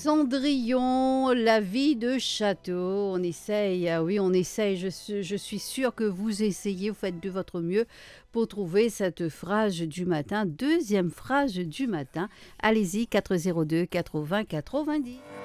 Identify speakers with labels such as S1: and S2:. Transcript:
S1: Cendrillon, la vie de château. On essaye, oui, on essaye. Je suis sûre que vous essayez, vous faites de votre mieux pour trouver cette phrase du matin. Deuxième phrase du matin. Allez-y, 402 80 90.